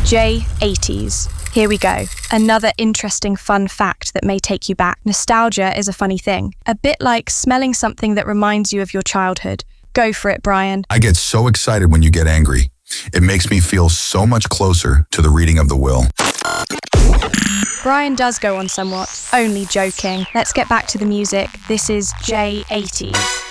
J80s. Here we go. Another interesting fun fact that may take you back. Nostalgia is a funny thing. A bit like smelling something that reminds you of your childhood. Go for it, Brian. I get so excited when you get angry. It makes me feel so much closer to the reading of the will. Brian does go on somewhat. Only joking. Let's get back to the music. This is J80s.